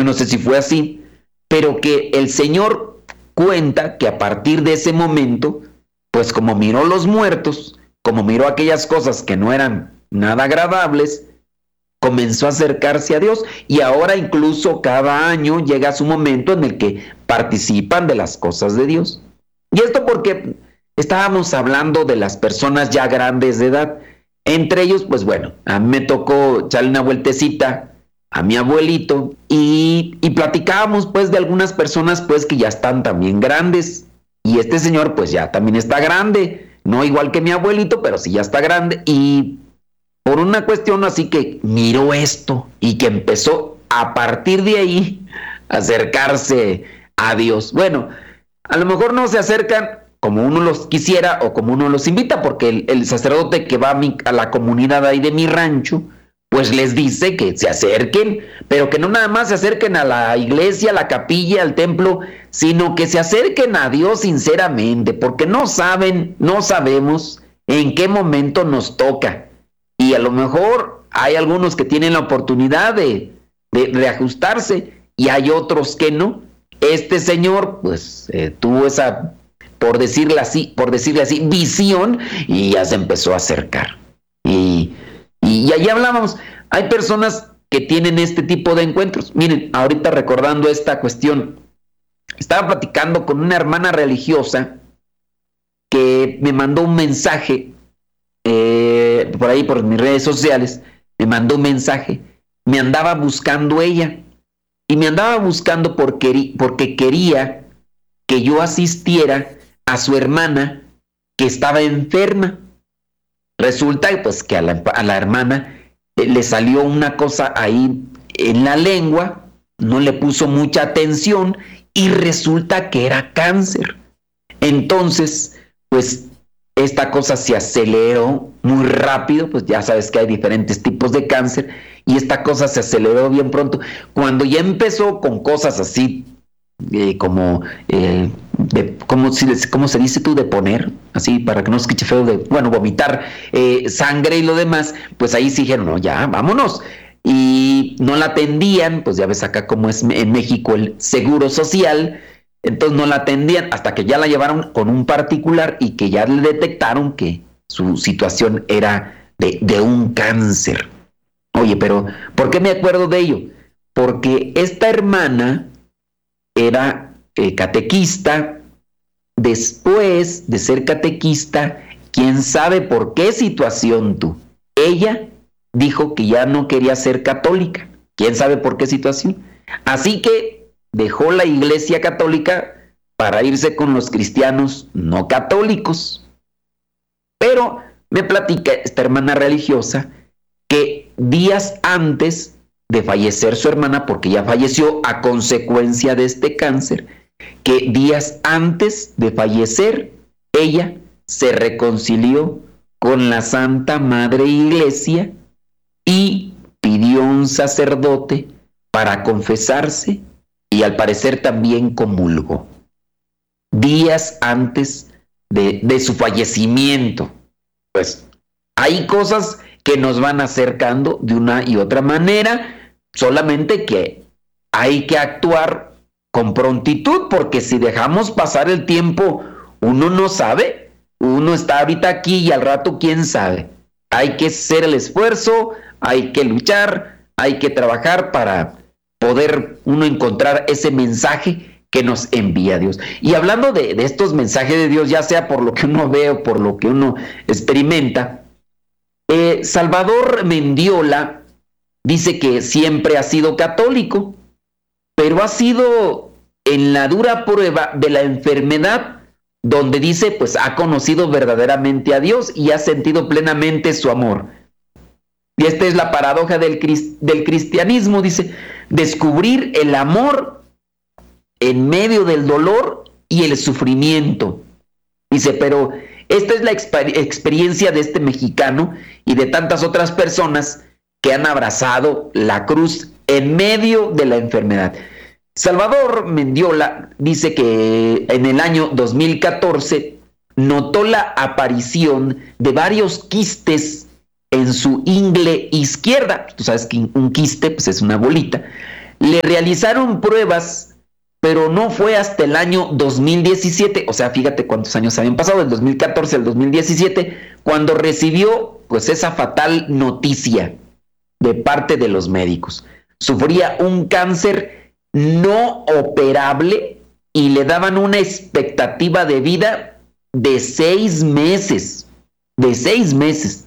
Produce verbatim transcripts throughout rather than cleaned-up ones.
yo no sé si fue así, pero que el Señor cuenta que a partir de ese momento, pues como miró los muertos, como miró aquellas cosas que no eran nada agradables, comenzó a acercarse a Dios, y ahora incluso cada año llega su momento en el que participan de las cosas de Dios. Y esto porque estábamos hablando de las personas ya grandes de edad. Entre ellos, pues bueno, a mí me tocó echarle una vueltecita a mi abuelito y, y platicábamos pues de algunas personas pues que ya están también grandes, y este señor pues ya también está grande, no igual que mi abuelito, pero sí ya está grande, y por una cuestión así que miró esto y que empezó a partir de ahí a acercarse a Dios. Bueno, a lo mejor no se acercan como uno los quisiera o como uno los invita, porque el, el sacerdote que va a, mi, a la comunidad ahí de mi rancho, pues les dice que se acerquen, pero que no nada más se acerquen a la iglesia, a la capilla, al templo, sino que se acerquen a Dios sinceramente, porque no saben, no sabemos en qué momento nos toca. Y a lo mejor hay algunos que tienen la oportunidad de, de reajustarse y hay otros que no. Este señor, pues, eh, tuvo esa, por decirle así, por decirle así, visión, y ya se empezó a acercar. Y, y, y allí hablábamos, hay personas que tienen este tipo de encuentros. Miren, ahorita recordando esta cuestión, estaba platicando con una hermana religiosa que me mandó un mensaje, eh, por ahí por mis redes sociales, me mandó un mensaje, me andaba buscando ella, y me andaba buscando porque, porque quería que yo asistiera a su hermana que estaba enferma. Resulta pues que a la, a la hermana eh, le salió una cosa ahí en la lengua, no le puso mucha atención y resulta que era cáncer. Entonces, pues esta cosa se aceleró muy rápido, pues ya sabes que hay diferentes tipos de cáncer, y esta cosa se aceleró bien pronto. Cuando ya empezó con cosas así, eh, como, eh, de, ¿cómo, ¿cómo se dice tú? De poner, así para que no se escuche feo, de, bueno, vomitar eh, sangre y lo demás, pues ahí sí dijeron, no, ya, vámonos. Y no la atendían, pues ya ves acá como es en México el seguro social. Entonces no la atendían hasta que ya la llevaron con un particular y que ya le detectaron que su situación era de, de un cáncer. Oye, pero ¿por qué me acuerdo de ello? Porque esta hermana era eh, catequista. Después de ser catequista, quién sabe por qué situación tú, ella dijo que ya no quería ser católica. Quién sabe por qué situación. Así que dejó la iglesia católica para irse con los cristianos no católicos. Pero me platica esta hermana religiosa que días antes de fallecer su hermana, porque ya falleció a consecuencia de este cáncer, que días antes de fallecer ella se reconcilió con la Santa Madre Iglesia y pidió un sacerdote para confesarse, y al parecer también comulgó días antes de, de su fallecimiento. Pues hay cosas que nos van acercando de una y otra manera, solamente que hay que actuar con prontitud, porque si dejamos pasar el tiempo, uno no sabe, uno está ahorita aquí y al rato quién sabe. Hay que hacer el esfuerzo, hay que luchar, hay que trabajar para poder uno encontrar ese mensaje que nos envía Dios. Y hablando de, de estos mensajes de Dios, ya sea por lo que uno ve o por lo que uno experimenta, eh, Salvador Mendiola dice que siempre ha sido católico, pero ha sido en la dura prueba de la enfermedad donde dice, pues ha conocido verdaderamente a Dios y ha sentido plenamente su amor. Y esta es la paradoja del, del cristianismo, dice, descubrir el amor en medio del dolor y el sufrimiento. Dice, pero esta es la exper- experiencia de este mexicano y de tantas otras personas que han abrazado la cruz en medio de la enfermedad. Salvador Mendiola dice que en el año dos mil catorce notó la aparición de varios quistes en su ingle izquierda. Tú sabes que un quiste pues, es una bolita. le realizaron pruebas, pero no fue hasta el año dos mil diecisiete, o sea, fíjate cuántos años habían pasado, del dos mil catorce al dos mil diecisiete, cuando recibió pues esa fatal noticia de parte de los médicos. Sufría un cáncer no operable y le daban una expectativa de vida de seis meses, de seis meses.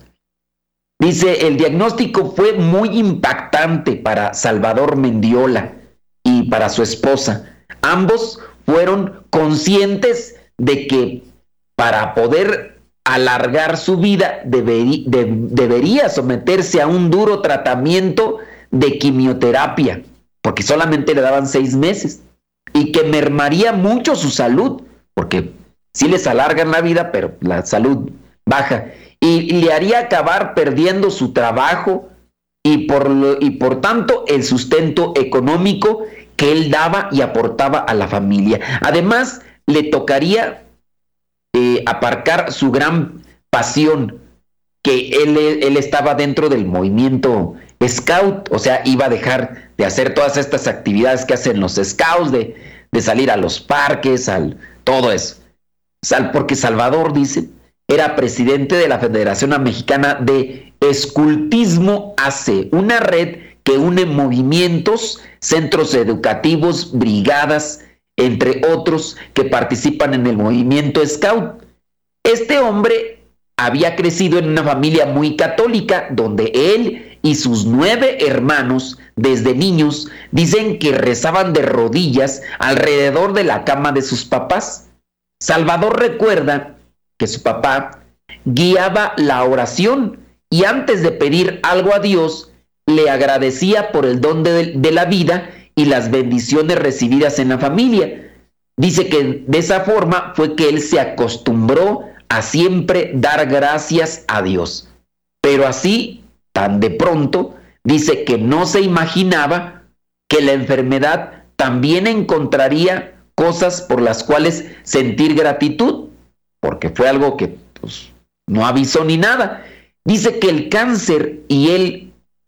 Dice, el diagnóstico fue muy impactante para Salvador Mendiola y para su esposa. Ambos fueron conscientes de que para poder alargar su vida deberí, de, debería someterse a un duro tratamiento de quimioterapia, porque solamente le daban seis meses, y que mermaría mucho su salud, porque sí les alargan la vida, pero la salud baja, y le haría acabar perdiendo su trabajo y por, lo, y por tanto el sustento económico que él daba y aportaba a la familia. Además, le tocaría eh, aparcar su gran pasión, que él, él estaba dentro del movimiento Scout, o sea, iba a dejar de hacer todas estas actividades que hacen los Scouts, de, de salir a los parques, al, todo eso. Sal, porque Salvador, dice, era presidente de la Federación Mexicana de Escultismo A C, una red que une movimientos, centros educativos, brigadas, entre otros, que participan en el movimiento Scout. Este hombre había crecido en una familia muy católica, donde él y sus nueve hermanos, desde niños, dicen que rezaban de rodillas alrededor de la cama de sus papás. Salvador recuerda que su papá guiaba la oración y antes de pedir algo a Dios, le agradecía por el don de, de la vida y las bendiciones recibidas en la familia. Dice que de esa forma fue que él se acostumbró a siempre dar gracias a Dios. Pero así, tan de pronto, dice que no se imaginaba que la enfermedad también encontraría cosas por las cuales sentir gratitud, porque fue algo que pues, no avisó ni nada. Dice que el cáncer y él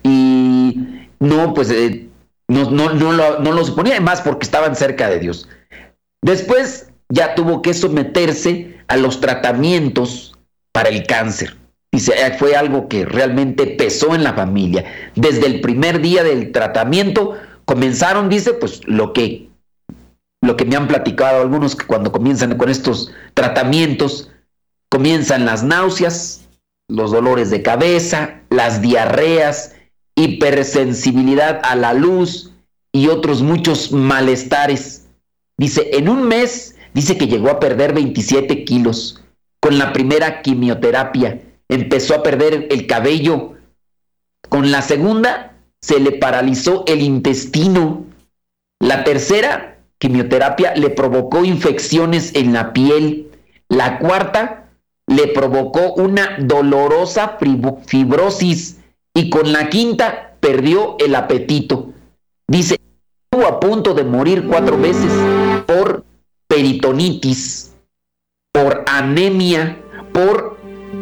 y no, pues eh, no, no, no, lo, no lo suponía, además porque estaban cerca de Dios. Después ya tuvo que someterse a los tratamientos para el cáncer. Dice, eh, fue algo que realmente pesó en la familia. Desde el primer día del tratamiento comenzaron, dice, pues lo que, lo que me han platicado algunos, que cuando comienzan con estos tratamientos, comienzan las náuseas, los dolores de cabeza, las diarreas, hipersensibilidad a la luz y otros muchos malestares. Dice, en un mes, dice que llegó a perder veintisiete kilos. Con la primera quimioterapia empezó a perder el cabello. Con la segunda se le paralizó el intestino. La tercera quimioterapia le provocó infecciones en la piel. La cuarta le provocó una dolorosa fibrosis. Y con la quinta perdió el apetito. Dice, estuvo a punto de morir cuatro veces por peritonitis, por anemia, por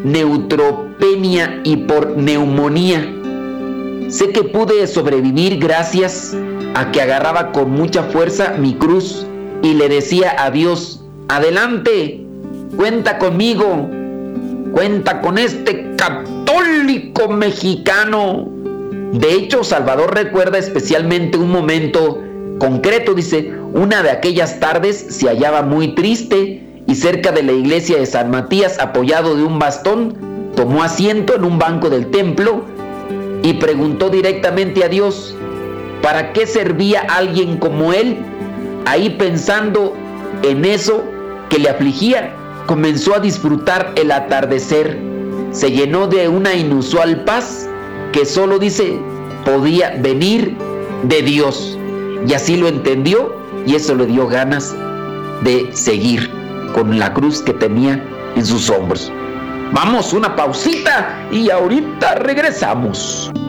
neutropenia y por neumonía. Sé que pude sobrevivir gracias a que agarraba con mucha fuerza mi cruz y le decía a Dios, adelante, cuenta conmigo, cuenta con este católico mexicano. De hecho, Salvador recuerda especialmente un momento concreto. Dice, una de aquellas tardes se hallaba muy triste y cerca de la iglesia de San Matías, apoyado de un bastón, tomó asiento en un banco del templo y preguntó directamente a Dios, ¿para qué servía alguien como él? Ahí, pensando en eso que le afligía, comenzó a disfrutar el atardecer. Se llenó de una inusual paz que solo, dice, podía venir de Dios. Y así lo entendió y eso le dio ganas de seguir con la cruz que tenía en sus hombros. Vamos, una pausita y ahorita regresamos.